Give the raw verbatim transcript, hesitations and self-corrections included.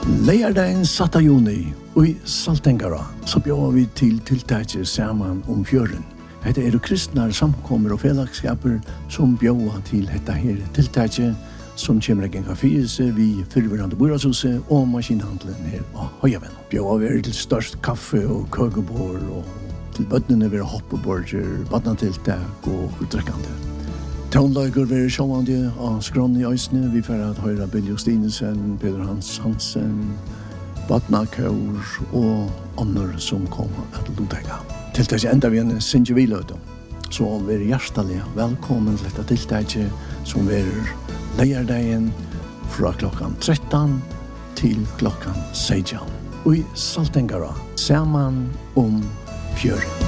Leierdagen satta juni i Saltengara så bjöd vi til tiltaket saman om fjøren. Hette er kristnar samkommer og fellagskaper som bjöd til dette her tiltaket som kommer en kafése vi fyrverande bordhuset og maskinhandelen her på Høyaven. Bjöd vi til størst kaffe og køkebord og til bøttene vi hoppeborger, badnatiltak og utdrekkande. Tonlager vi sjåvande av skrån i Øysene. Vi får at høyre Bill Justinesen, Peter Hans Hansen, Badnakaur og andre som kom at lutega. Tiltaket enda vi en sinjeviløte. Så vi er hjertelig velkommen til dette tiltaket som vi er leierdagen fra klokkan tretton til klokkan seksten. Og i Saltengara, saman om fjøren.